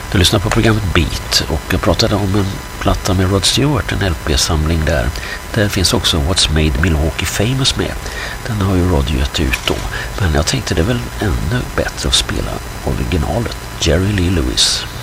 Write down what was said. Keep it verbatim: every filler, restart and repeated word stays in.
Du lyssnar på programmet Beat och jag pratade om en platta med Rod Stewart, en L P-samling där. Där finns också What's Made Milwaukee Famous med. Den har ju Rod gett ut då. Men jag tänkte det är väl ännu bättre att spela originalet, Jerry Lee Lewis.